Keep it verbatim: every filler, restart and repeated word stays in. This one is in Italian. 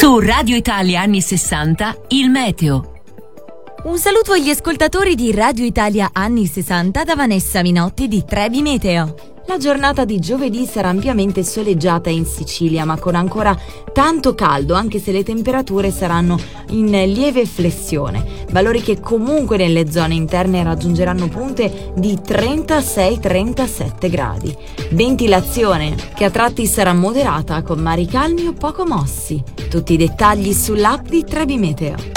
Su Radio Italia anni sessanta, il meteo. Un saluto agli ascoltatori di Radio Italia anni sessanta da Vanessa Minotti di Trebi Meteo. La giornata di giovedì sarà ampiamente soleggiata in Sicilia, ma con ancora tanto caldo, anche se le temperature saranno in lieve flessione, valori che comunque nelle zone interne raggiungeranno punte di trentasei trentasette gradi. Ventilazione che a tratti sarà moderata, con mari calmi o poco mossi. Tutti i dettagli sull'app di Trebi Meteo.